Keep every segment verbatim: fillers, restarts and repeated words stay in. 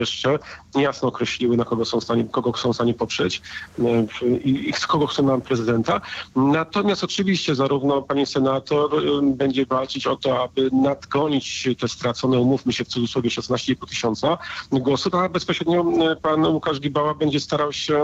jeszcze niejasno określiły, na kogo są w stanie, kogo są w stanie poprzeć i, i kogo chcą na prezydenta. Natomiast oczywiście zarówno pani senator będzie walczyć o to, aby nadgonić te stracone, umówmy się w cudzysłowie, szesnaście i pół tysiąca głosów, a bezpośrednio pan Łukasz Gibała będzie starał się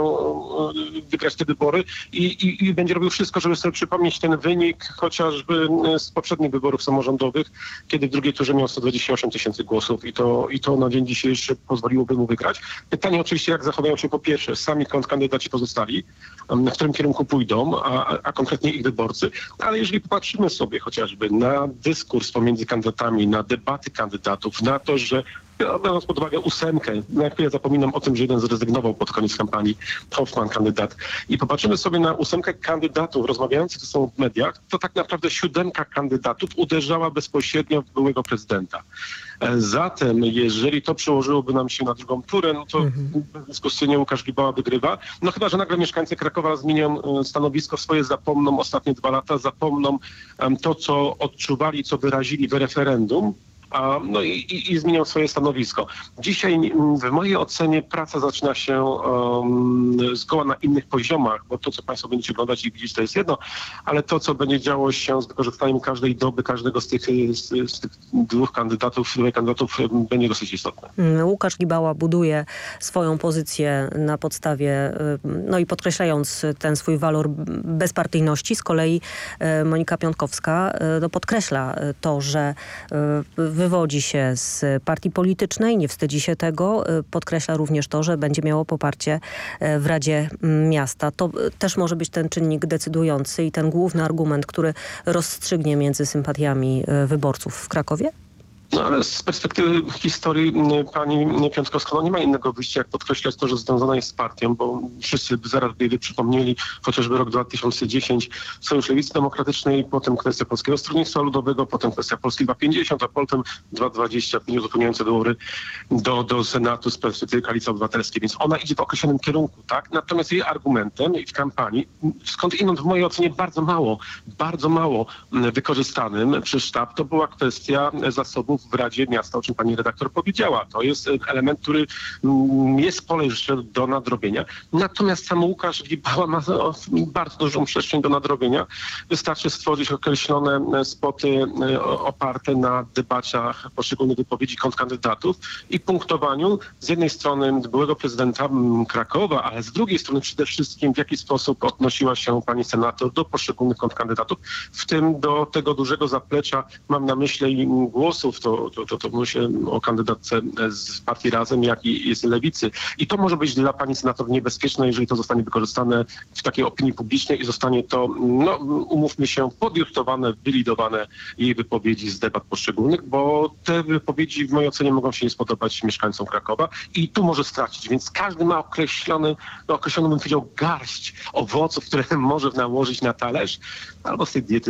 wygrać te wybory i, i, i będzie robił wszystko, żeby sobie przypomnieć ten wynik chociażby z poprzednich wyborów samorządowych, kiedy w drugiej turze miał sto dwadzieścia osiem tysięcy głosów i to, i to na dzień dzisiejszy pozwoliłoby mu wygrać. Pytanie oczywiście, jak zachowają się po pierwsze sami kandydaci pozostali, w którym kierunku pójdą, a, a konkretnie ich wyborcy, ale jeżeli popatrzymy sobie chociażby na dyskurs pomiędzy kandydatami, na debaty kandydatów, na to, że biorąc pod uwagę ósemkę, na chwilę zapominam o tym, że jeden zrezygnował pod koniec kampanii, Hoffman kandydat, i popatrzymy sobie na ósemkę kandydatów rozmawiających ze sobą w mediach, to tak naprawdę siódemka kandydatów uderzała bezpośrednio w byłego prezydenta. Zatem, jeżeli to przełożyłoby nam się na drugą turę, no to mhm. dyskusyjnie Łukasz Gibała wygrywa. No chyba, że nagle mieszkańcy Krakowa zmienią stanowisko swoje, zapomną ostatnie dwa lata, zapomną to, co odczuwali, co wyrazili w referendum, A, no i, i, i zmienią swoje stanowisko. Dzisiaj w mojej ocenie praca zaczyna się um, zgoła na innych poziomach, bo to, co państwo będziecie oglądać i widzieć, to jest jedno, ale to, co będzie działo się z wykorzystaniem każdej doby, każdego z tych, z, z tych dwóch kandydatów, kandydatów będzie dosyć istotne. Łukasz Gibała buduje swoją pozycję na podstawie, no i podkreślając ten swój walor bezpartyjności. Z kolei Monika Piontkowska no, podkreśla to, że wywodzi się z partii politycznej, nie wstydzi się tego. Podkreśla również to, że będzie miało poparcie w Radzie Miasta. To też może być ten czynnik decydujący i ten główny argument, który rozstrzygnie między sympatiami wyborców w Krakowie? No ale z perspektywy historii pani Piątkowska no nie ma innego wyjścia, jak podkreślać to, że związana jest z partią, bo wszyscy zaraz by przypomnieli chociażby rok dwa tysiące dziesięć, Sojusz Lewicy Demokratycznej, potem kwestia Polskiego Stronnictwa Ludowego, potem kwestia Polski dwa pięćdziesiąt, a potem dwa dwadzieścia pięć uzupełniające wybory do, do Senatu z perspektywy Koalicji Obywatelskiej, więc ona idzie w określonym kierunku, tak? Natomiast jej argumentem w kampanii, skąd inąd w mojej ocenie bardzo mało, bardzo mało wykorzystanym przez sztab, to była kwestia zasobów w Radzie Miasta, o czym pani redaktor powiedziała. To jest element, który jest pole jeszcze do nadrobienia. Natomiast sam Łukasz Gibała ma bardzo dużą przestrzeń do nadrobienia. Wystarczy stworzyć określone spoty oparte na debatach poszczególnych wypowiedzi kontrkandydatów i punktowaniu z jednej strony byłego prezydenta Krakowa, ale z drugiej strony przede wszystkim w jaki sposób odnosiła się pani senator do poszczególnych kontrkandydatów, w tym do tego dużego zaplecza, mam na myśli głosów, to, to, to, to mówi się o kandydatce z partii Razem, jak i z Lewicy. I to może być dla pani senator niebezpieczne, jeżeli to zostanie wykorzystane w takiej opinii publicznej i zostanie to, no umówmy się, podjustowane, wylidowane jej wypowiedzi z debat poszczególnych, bo te wypowiedzi w mojej ocenie mogą się nie spodobać mieszkańcom Krakowa i tu może stracić. Więc każdy ma określony, no określoną bym powiedział, garść owoców, które może nałożyć na talerz albo z tej diety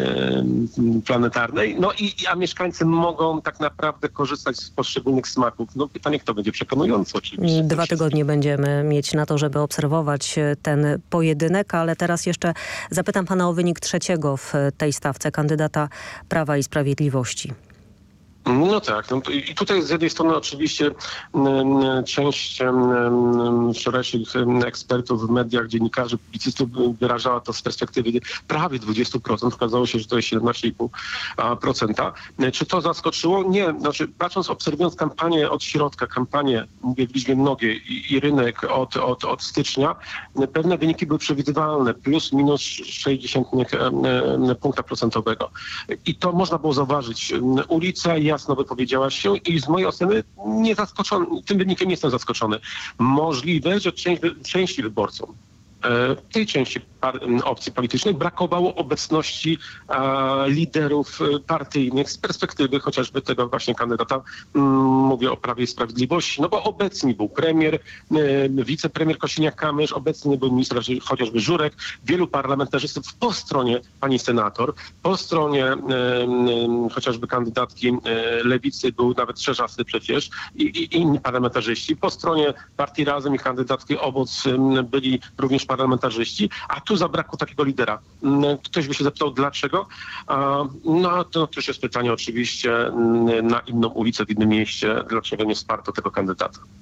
e, planetarnej. No i a mieszkańcy mogą tak naprawdę korzystać z poszczególnych smaków. No pytanie, kto będzie przekonujący oczywiście. Dwa tygodnie będziemy mieć na to, żeby obserwować ten pojedynek, ale teraz jeszcze zapytam pana o wynik trzeciego w tej stawce kandydata Prawa i Sprawiedliwości. No tak. No i tutaj z jednej strony oczywiście część wczorajszych ekspertów w mediach, dziennikarzy, publicystów wyrażała to z perspektywy prawie dwadzieścia procent. Okazało się, że to jest siedemnaście i pół procent. Czy to zaskoczyło? Nie. Znaczy, patrząc, obserwując kampanię od środka, kampanię, mówię w liczbie mnogiej i, i rynek od, od, od stycznia, pewne wyniki były przewidywalne. Plus, minus sześćdziesiąt punkta procentowego. I to można było zauważyć. Ulica jasno wypowiedziała się i z mojej oceny nie zaskoczony, tym wynikiem nie jestem zaskoczony. Możliwe, że część, części wyborców w tej części par- opcji politycznej brakowało obecności a, liderów partyjnych z perspektywy chociażby tego właśnie kandydata, m, mówię o Prawie i Sprawiedliwości, no bo obecny był premier, e, wicepremier Kosiniak-Kamysz, obecny był minister chociażby Żurek, wielu parlamentarzystów po stronie pani senator, po stronie e, e, chociażby kandydatki e, Lewicy był nawet Czerzasty przecież i, i inni parlamentarzyści, po stronie partii Razem i kandydatki Owoc e, byli również parlamentarzyści, a tu prostu zabrakło takiego lidera. Ktoś by się zapytał, dlaczego? No to też jest pytanie oczywiście na inną ulicę w innym mieście, dlaczego nie wsparto tego kandydata.